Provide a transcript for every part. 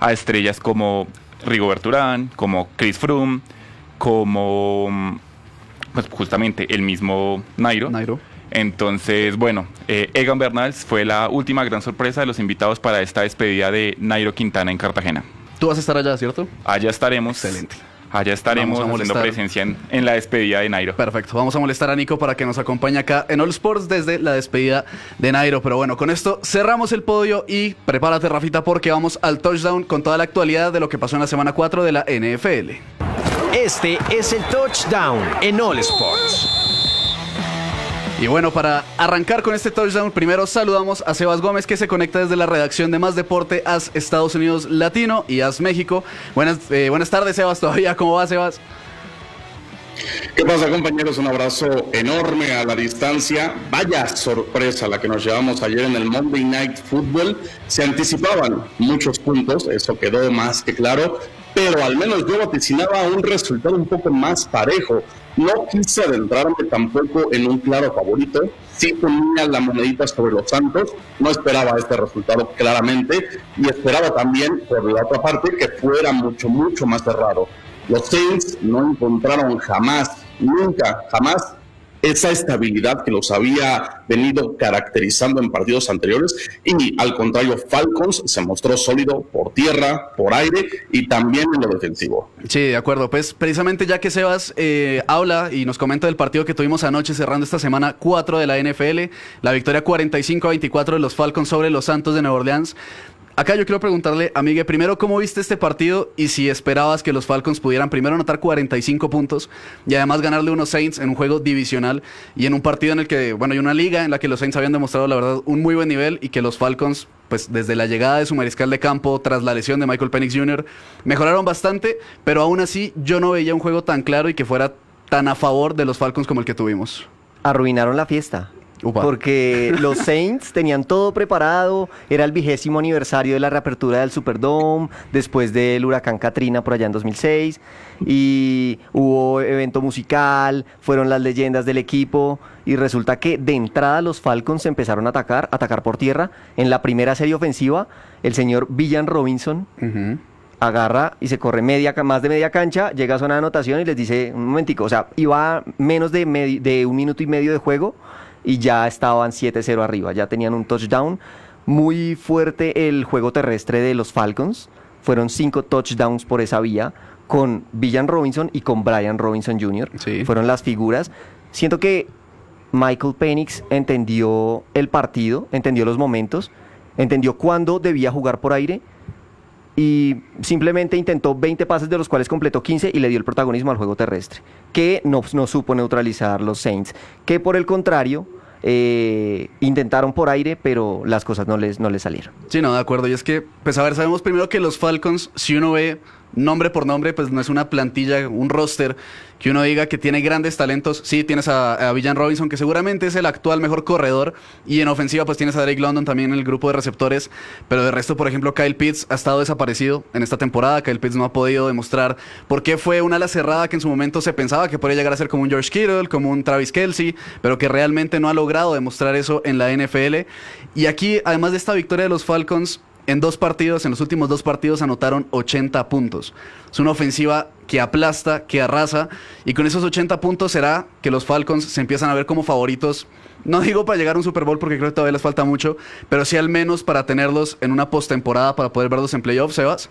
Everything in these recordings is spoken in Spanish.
a estrellas como Rigobert Urán, como Chris Froome, como pues justamente el mismo Nairo. Entonces, bueno, Egan Bernal fue la última gran sorpresa de los invitados para esta despedida de Nairo Quintana en Cartagena. Tú vas a estar allá, ¿cierto? Allá estaremos. Excelente. Allá estaremos haciendo presencia en la despedida de Nairo. Perfecto, vamos a molestar a Nico para que nos acompañe acá en All Sports desde la despedida de Nairo. Pero bueno, con esto cerramos el podio y prepárate, Rafita, porque vamos al touchdown con toda la actualidad de lo que pasó en la semana 4 de la NFL. Este es el touchdown en All Sports. Y bueno, para arrancar con este touchdown, primero saludamos a Sebas Gómez, que se conecta desde la redacción de Más Deporte, AS Estados Unidos Latino y AS México. Buenas tardes, Sebas, todavía. ¿Cómo va, Sebas? ¿Qué pasa, compañeros? Un abrazo enorme a la distancia. Vaya sorpresa la que nos llevamos ayer en el Monday Night Football. Se anticipaban muchos puntos, eso quedó más que claro, pero al menos yo vaticinaba un resultado un poco más parejo. No quise adentrarme tampoco en un claro favorito. Sí ponía la monedita sobre los Santos. No esperaba este resultado claramente y esperaba también, por la otra parte, que fuera mucho más cerrado. Los Saints no encontraron jamás esa estabilidad que los había venido caracterizando en partidos anteriores, y al contrario, Falcons se mostró sólido por tierra, por aire y también en lo defensivo. Sí, de acuerdo. Pues precisamente ya que Sebas habla y nos comenta del partido que tuvimos anoche cerrando esta semana 4 de la NFL, la victoria 45-24 de los Falcons sobre los Santos de Nueva Orleans. Acá yo quiero preguntarle a Miguel, primero, ¿cómo viste este partido y si esperabas que los Falcons pudieran primero anotar 45 puntos y además ganarle a unos Saints en un juego divisional y en un partido en el que, bueno, hay una liga en la que los Saints habían demostrado, la verdad, un muy buen nivel y que los Falcons, pues desde la llegada de su mariscal de campo tras la lesión de Michael Penix Jr., mejoraron bastante, pero aún así yo no veía un juego tan claro y que fuera tan a favor de los Falcons como el que tuvimos? Arruinaron la fiesta. Upa. Porque los Saints tenían todo preparado, era el 20º aniversario de la reapertura del Superdome, después del huracán Katrina por allá en 2006, y hubo evento musical, fueron las leyendas del equipo, y resulta que de entrada los Falcons empezaron a atacar por tierra. En la primera serie ofensiva, el señor Villan Robinson agarra y se corre más de media cancha, llega a zona de anotación y les dice, un momentico, o sea, iba menos de 1 minuto y medio de juego, y ya estaban 7-0 arriba, ya tenían un touchdown. Muy fuerte el juego terrestre de los Falcons, fueron 5 touchdowns por esa vía, con Villan Robinson y con Brian Robinson Jr. Sí. Fueron las figuras. Siento que Michael Penix entendió el partido, entendió los momentos, entendió cuándo debía jugar por aire, y simplemente intentó 20 pases, de los cuales completó 15 y le dio el protagonismo al juego terrestre, que no supo neutralizar los Saints, que por el contrario intentaron por aire, pero las cosas no les salieron. Sí, no, de acuerdo. Y es que, pues a ver, sabemos primero que los Falcons, si uno ve nombre por nombre, pues no es una plantilla, un roster que uno diga que tiene grandes talentos. Sí, tienes a Villan Robinson, que seguramente es el actual mejor corredor, y en ofensiva pues tienes a Drake London también en el grupo de receptores, pero de resto, por ejemplo, Kyle Pitts ha estado desaparecido en esta temporada. Kyle Pitts no ha podido demostrar por qué fue una ala cerrada que en su momento se pensaba que podría llegar a ser como un George Kittle, como un Travis Kelce, pero que realmente no ha logrado demostrar eso en la NFL. Y aquí, además de esta victoria de los Falcons, en los últimos 2 partidos anotaron 80 puntos. Es una ofensiva que aplasta, que arrasa, y con esos 80 puntos será que los Falcons se empiezan a ver como favoritos. No digo para llegar a un Super Bowl, porque creo que todavía les falta mucho, pero sí al menos para tenerlos en una postemporada, para poder verlos en playoffs, Sebas.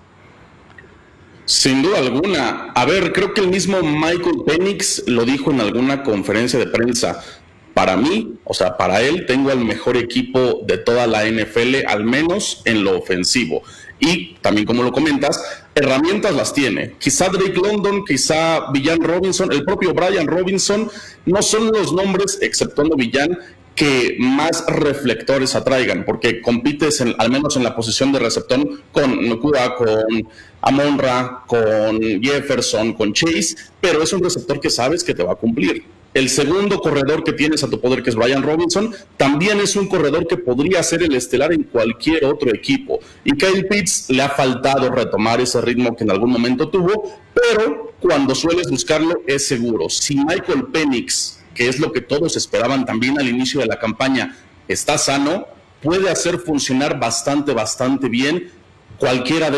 Sin duda alguna. A ver, creo que el mismo Michael Penix lo dijo en alguna conferencia de prensa. Para mí, o sea, para él, tengo el mejor equipo de toda la NFL, al menos en lo ofensivo. Y también, como lo comentas, herramientas las tiene. Quizá Drake London, quizá Villan Robinson, el propio Brian Robinson, no son los nombres, exceptuando Villan, que más reflectores atraigan, porque compites al menos en la posición de receptor con Nokua, con Amon-Ra, con Jefferson, con Chase, pero es un receptor que sabes que te va a cumplir. El segundo corredor que tienes a tu poder, que es Brian Robinson, también es un corredor que podría ser el estelar en cualquier otro equipo. Y Kyle Pitts le ha faltado retomar ese ritmo que en algún momento tuvo, pero cuando sueles buscarlo es seguro. Si Michael Penix, que es lo que todos esperaban también al inicio de la campaña, está sano, puede hacer funcionar bastante bien cualquiera de